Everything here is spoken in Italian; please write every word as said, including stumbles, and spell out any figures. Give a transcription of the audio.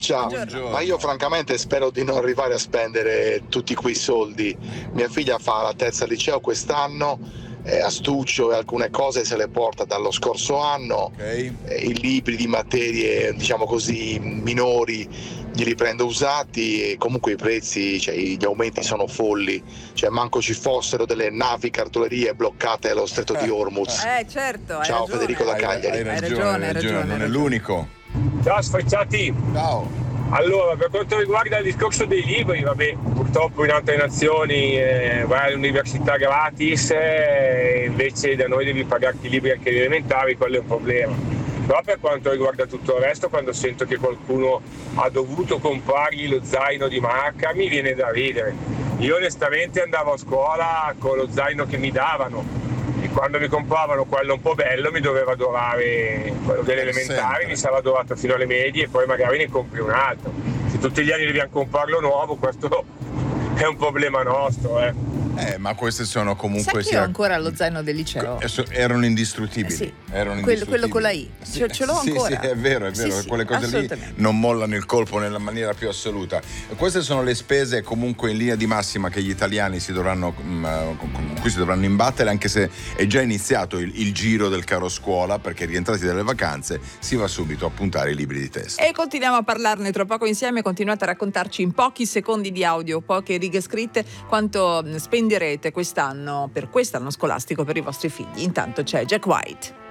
Ciao, Buongiorno. ma io francamente spero di non arrivare a spendere tutti quei soldi. Mia figlia fa la terza al liceo quest'anno, eh, astuccio e alcune cose se le porta dallo scorso anno, Ok. eh, i libri di materie diciamo così minori glieli prendo usati e comunque i prezzi, cioè gli aumenti sono folli, cioè manco ci fossero delle navi cartolerie bloccate allo stretto di Hormuz. Eh, certo, hai Ciao, ragione. Federico da Hai, Cagliari. hai ragione, Hai ragione, hai hai ragione, ragione, non hai è ragione. l'unico. Ciao sfacciati! Ciao. Allora, per quanto riguarda il discorso dei libri, vabbè, purtroppo in altre nazioni eh, vai all'università gratis e invece da noi devi pagarti i libri anche elementari, quello è un problema. Però per quanto riguarda tutto il resto, quando sento che qualcuno ha dovuto comprargli lo zaino di marca, mi viene da ridere. Io onestamente andavo a scuola con lo zaino che mi davano. E quando mi compravano quello un po' bello mi doveva durare quello delle elementari, mi sarà durato fino alle medie e poi magari ne compri un altro. Se tutti gli anni dobbiamo comprarlo nuovo, questo è un problema nostro, eh. Eh, ma queste sono Sai comunque che io ho ancora lo zaino del liceo? Eh, so- erano indistruttibili. Eh sì. Erano Quello- quello indistruttibili. con la I. Ce- ce l'ho Sì, ancora. Sì, è vero, è Sì, vero. sì, Quelle cose lì assolutamente. non mollano il colpo nella maniera più assoluta. Queste sono le spese comunque in linea di massima che gli italiani si dovranno, mh, con cui si dovranno imbattere, anche se è già iniziato il, il giro del caro scuola, perché rientrati dalle vacanze si va subito a puntare i libri di testa. E continuiamo a parlarne tra poco insieme. Continuate a raccontarci in pochi secondi di audio, poche righe scritte, quanto spenderete quest'anno per quest'anno scolastico per i vostri figli. Intanto c'è Jack White.